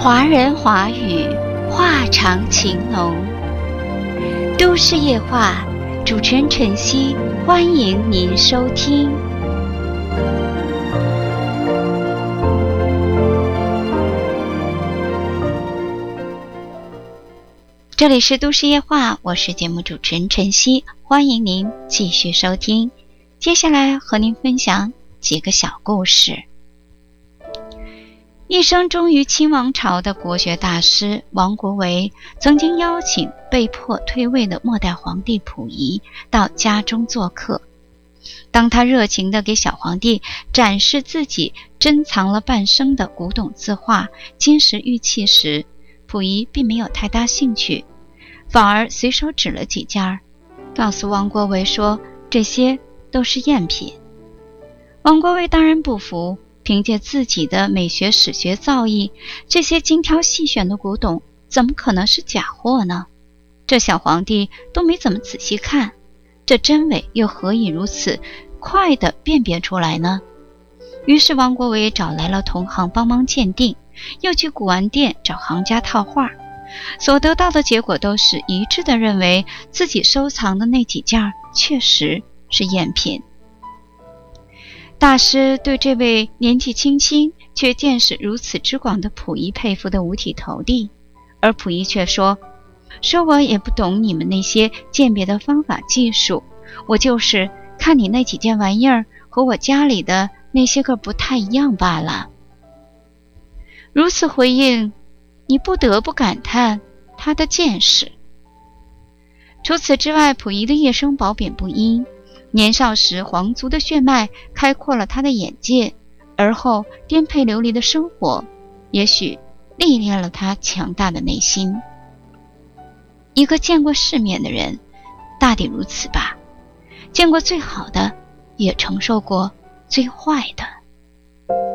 华人华语，话长情浓。都市夜话，主持人晨曦，欢迎您收听。这里是都市夜话，我是节目主持人晨曦，欢迎您继续收听。接下来和您分享几个小故事。一生忠于清王朝的国学大师王国维曾经邀请被迫退位的末代皇帝溥仪到家中做客。当他热情地给小皇帝展示自己珍藏了半生的古董字画、金石玉器时，溥仪并没有太大兴趣，反而随手指了几件，告诉王国维说这些都是赝品。王国维当然不服，凭借自己的美学史学造诣，这些精挑细选的古董怎么可能是假货呢？这小皇帝都没怎么仔细看，这真伪又何以如此快地辨别出来呢？于是王国维找来了同行帮忙鉴定，又去古玩店找行家套画，所得到的结果都是一致地认为自己收藏的那几件确实是赝品。大师对这位年纪轻轻却见识如此之广的溥仪佩服得五体投地，而溥仪却说我也不懂你们那些鉴别的方法技术，我就是看你那几件玩意儿和我家里的那些个不太一样罢了。如此回应，你不得不感叹他的见识。除此之外，溥仪的一生褒贬不一，年少时皇族的血脉开阔了他的眼界，而后颠沛流离的生活也许历练了他强大的内心。一个见过世面的人大抵如此吧，见过最好的，也承受过最坏的。